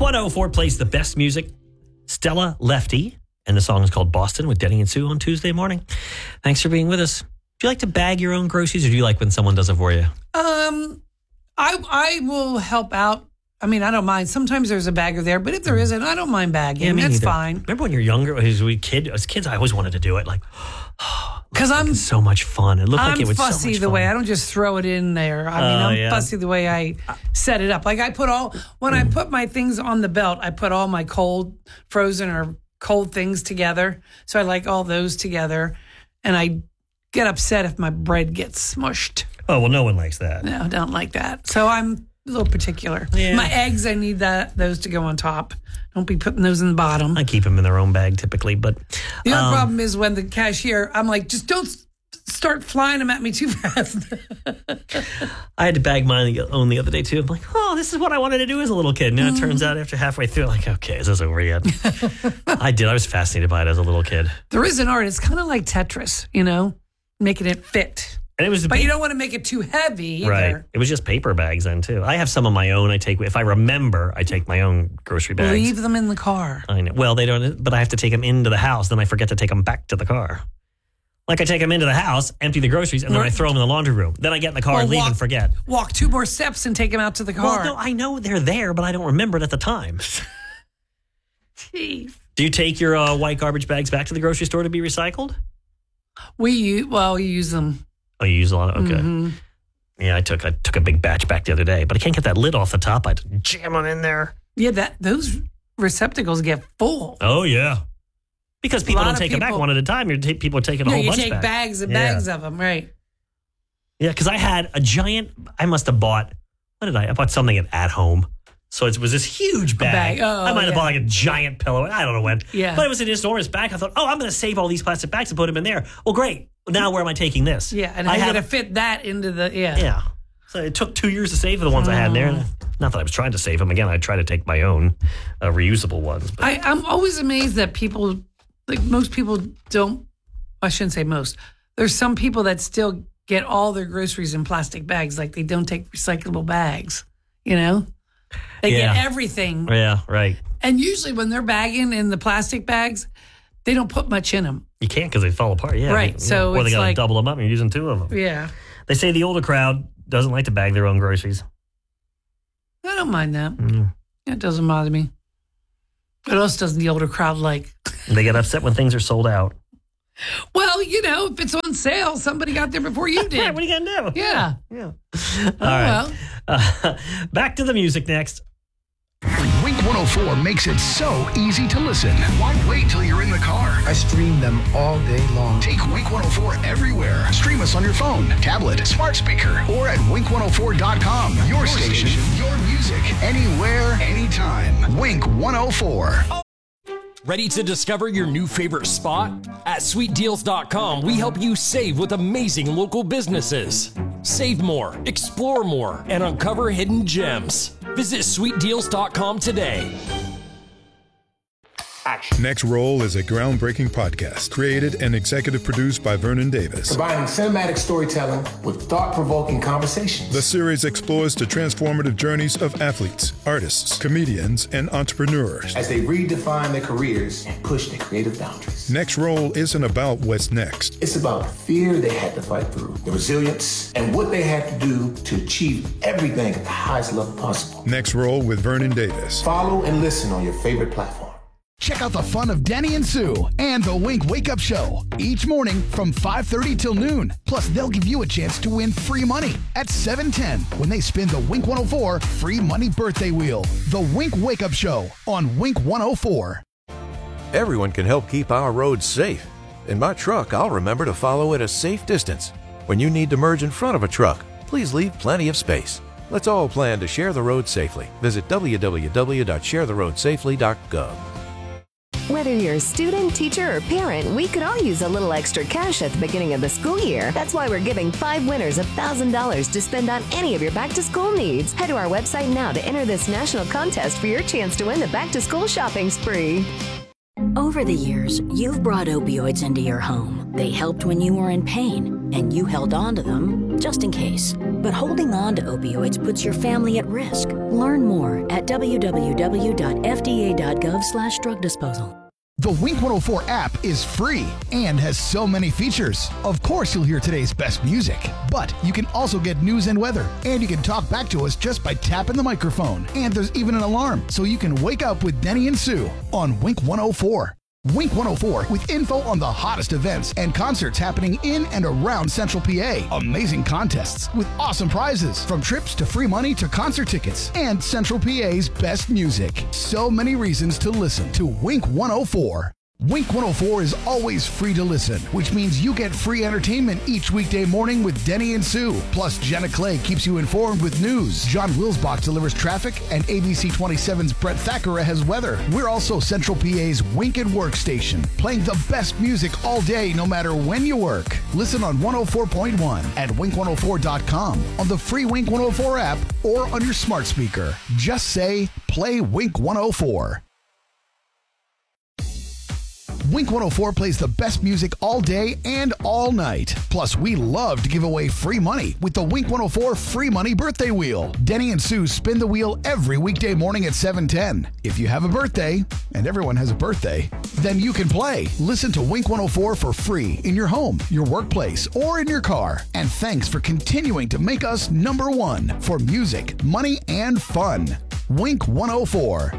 104 plays the best music. Stella Lefty, and the song is called Boston with Denny and Sue on Tuesday morning. Thanks for being with us. Do you like to bag your own groceries, or do you like when someone does it for you? I will help out. I mean, I don't mind. Sometimes there's a bagger there, but if there isn't, I don't mind bagging. Yeah, That's neither. fine. Remember when you're younger, as kids, I always wanted to do it. Like, because I'm so much fun. It looked like it was so much fussy fun. the way I don't just throw it in there. I mean, I'm fussy the way I set it up. Like I put my things on the belt, I put all my cold, frozen, or cold things together. So I like all those together, and I get upset if my bread gets smushed. Oh well, no one likes that. No, I don't like that. So I'm a little particular. Yeah. My eggs, I need those to go on top. Don't be putting those in the bottom. I keep them in their own bag typically, but the other problem is when the cashier, I'm like, just don't start flying them at me too fast. I had to bag mine own the other day too. I'm like, oh, this is what I wanted to do as a little kid. And it turns out after halfway through, like, okay, is this over yet? I was fascinated by it as a little kid. There is an art. It's kind of like Tetris, making it fit. And it was but you don't want to make it too heavy either. Right. It was just paper bags then too. I have some of my own. If I remember, I take my own grocery bags. Leave them in the car. I know. Well, they don't, but I have to take them into the house. Then I forget to take them back to the car. Like I take them into the house, empty the groceries, and then I throw them in the laundry room. Then I get in the car and leave and forget. Walk 2 more steps and take them out to the car. Well, no, I know they're there, but I don't remember it at the time. Jeez. Do you take your white garbage bags back to the grocery store to be recycled? We use them. Oh, you use a lot of, okay. Mm-hmm. Yeah, I took a big batch back the other day, but I can't get that lid off the top. I had to jam them in there. Yeah, those receptacles get full. Oh, yeah. Because people don't take them back one at a time. People are taking a whole bunch back. You take bags and bags of them, right? Yeah, because I had a giant, I must have bought, I bought something at home. So it was this huge bag. I might have bought like a giant pillow. I don't know when. Yeah. But it was an enormous bag. I thought, I'm going to save all these plastic bags and put them in there. Well, great. Now where am I taking this? Yeah, and I'm going to fit that into the, Yeah. So it took 2 years to save the ones I had in there. Not that I was trying to save them. Again, I try to take my own reusable ones. But. I'm always amazed that people, like most people don't, I shouldn't say most. There's some people that still get all their groceries in plastic bags. Like they don't take recyclable bags, They get everything. Yeah, right. And usually when they're bagging in the plastic bags, they don't put much in them. You can't because they fall apart. Yeah. Right. So or they got to like, double them up and you're using 2 of them. Yeah. They say the older crowd doesn't like to bag their own groceries. I don't mind that. Mm. It doesn't bother me. What else doesn't the older crowd like? They get upset when things are sold out. Well, if it's on sale, somebody got there before you did. Right, what are you going to do? Yeah. All right. Well. Back to the music next. Wink 104 makes it so easy to listen. Why wait till you're in the car? I stream them all day long. Take Wink 104 everywhere. Stream us on your phone, tablet, smart speaker, or at wink104.com. Your station, your music, anywhere, anytime. Wink 104. Ready to discover your new favorite spot? At sweetdeals.com, we help you save with amazing local businesses. Save more, explore more, and uncover hidden gems. Visit sweetdeals.com today. Next Roll is a groundbreaking podcast created and executive produced by Vernon Davis. Combining cinematic storytelling with thought-provoking conversations. The series explores the transformative journeys of athletes, artists, comedians, and entrepreneurs as they redefine their careers and push their creative boundaries. Next Roll isn't about what's next. It's about the fear they had to fight through, the resilience, and what they had to do to achieve everything at the highest level possible. Next Roll with Vernon Davis. Follow and listen on your favorite platform. Check out the fun of Denny and Sue and the Wink Wake Up Show each morning from 5:30 till noon. Plus, they'll give you a chance to win free money at 7:10 when they spin the Wink 104 free money birthday wheel. The Wink Wake Up Show on Wink 104. Everyone can help keep our roads safe. In my truck, I'll remember to follow at a safe distance. When you need to merge in front of a truck, please leave plenty of space. Let's all plan to share the road safely. Visit www.sharetheroadsafely.gov. Whether you're a student, teacher, or parent, we could all use a little extra cash at the beginning of the school year. That's why we're giving 5 winners $1,000 to spend on any of your back-to-school needs. Head to our website now to enter this national contest for your chance to win the back-to-school shopping spree. Over the years, you've brought opioids into your home. They helped when you were in pain, and you held on to them just in case. But holding on to opioids puts your family at risk. Learn more at www.fda.gov/drug disposal. The Wink 104 app is free and has so many features. Of course, you'll hear today's best music, but you can also get news and weather, and you can talk back to us just by tapping the microphone. And there's even an alarm, so you can wake up with Denny and Sue on Wink 104. Wink 104 with info on the hottest events and concerts happening in and around Central PA. Amazing contests with awesome prizes, from trips to free money to concert tickets, and Central PA's best music. So many reasons to listen to Wink 104. Wink 104 is always free to listen, which means you get free entertainment each weekday morning with Denny and Sue. Plus, Jenna Clay keeps you informed with news. John Wilsbach delivers traffic, and ABC 27's Brett Thackeray has weather. We're also Central PA's Wink and Work station, playing the best music all day, no matter when you work. Listen on 104.1 at wink104.com, on the free Wink 104 app, or on your smart speaker. Just say, play Wink 104. Wink 104 plays the best music all day and all night. Plus, we love to give away free money with the Wink 104 Free Money Birthday Wheel. Denny and Sue spin the wheel every weekday morning at 7:10. If you have a birthday, and everyone has a birthday, then you can play. Listen to Wink 104 for free in your home, your workplace, or in your car. And thanks for continuing to make us #1 for music, money, and fun. Wink 104.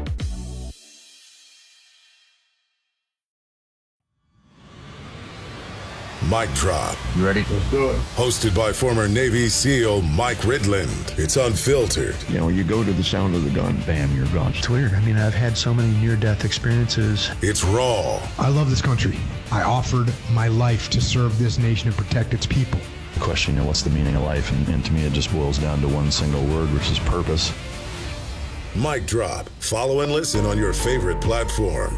Mic Drop. You ready? Let's do it. Hosted by former Navy SEAL Mike Ridland. It's unfiltered. You know, you go to the sound of the gun, bam, you're gone. It's weird. I mean, I've had so many near-death experiences. It's raw. I love this country. I offered my life to serve this nation and protect its people. Question, you know, what's the meaning of life? And to me, it just boils down to one single word, which is purpose. Mic Drop. Follow and listen on your favorite platform.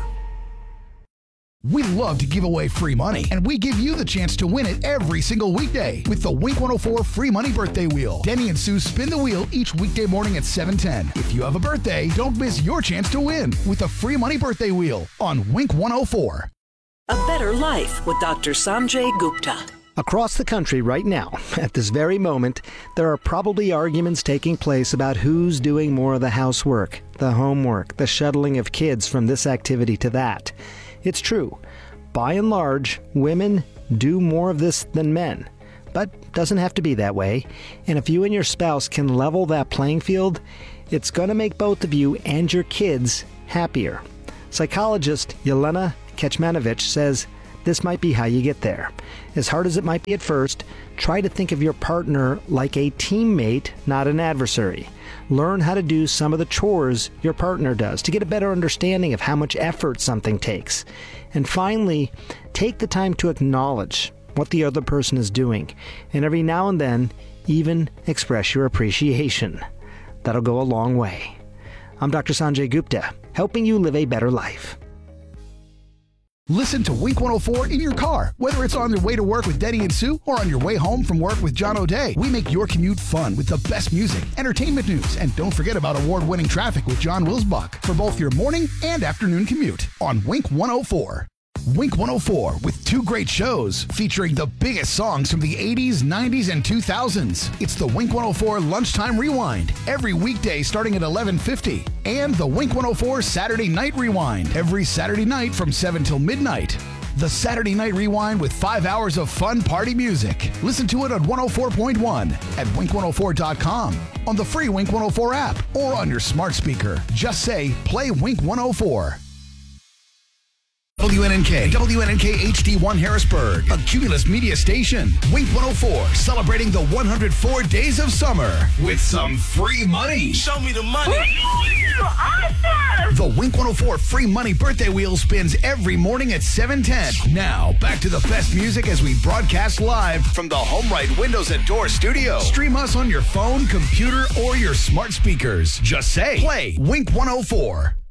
We love to give away free money, and we give you the chance to win it every single weekday with the Wink 104 Free Money Birthday Wheel. Denny and Sue spin the wheel each weekday morning at 7:10. If you have a birthday, don't miss your chance to win with the Free Money Birthday Wheel on Wink 104. A Better Life with Dr. Sanjay Gupta. Across the country right now, at this very moment, there are probably arguments taking place about who's doing more of the housework, the homework, the shuttling of kids from this activity to that. It's true. By and large, women do more of this than men. But it doesn't have to be that way. And if you and your spouse can level that playing field, it's going to make both of you and your kids happier. Psychologist Yelena Kecmanovic says this might be how you get there. As hard as it might be at first, try to think of your partner like a teammate, not an adversary. Learn how to do some of the chores your partner does to get a better understanding of how much effort something takes. And finally, take the time to acknowledge what the other person is doing. And every now and then, even express your appreciation. That'll go a long way. I'm Dr. Sanjay Gupta, helping you live a better life. Listen to Wink 104 in your car, whether it's on your way to work with Denny and Sue or on your way home from work with John O'Day. We make your commute fun with the best music, entertainment news, and don't forget about award-winning traffic with John Wilsbach for both your morning and afternoon commute on Wink 104. Wink 104 with two great shows featuring the biggest songs from the 80s, 90s, and 2000s. It's the Wink 104 Lunchtime Rewind every weekday starting at 11:50, and the Wink 104 Saturday Night Rewind every Saturday night from 7 till midnight. The Saturday Night Rewind with 5 hours of fun party music. Listen to it on 104.1 at wink104.com, on the free Wink 104 app, or on your smart speaker. Just say, play Wink 104. WNNK HD1 Harrisburg, a Cumulus media station. Wink 104 celebrating the 104 days of summer with some free money. Show me the money. Awesome! The Wink 104 Free Money Birthday Wheel spins every morning at 7:10. Now, back to the best music as we broadcast live from the HomeRight Windows and Door studio. Stream us on your phone, computer, or your smart speakers. Just say, play Wink 104.